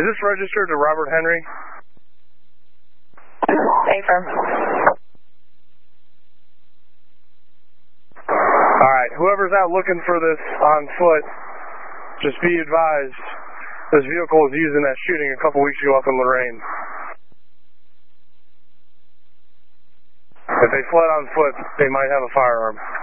Is this registered to Robert Henry? Affirm. Alright, whoever's out looking for this on foot, just be advised, this vehicle was used in that shooting a couple weeks ago up in Lorraine. If they fled on foot, they might have a firearm.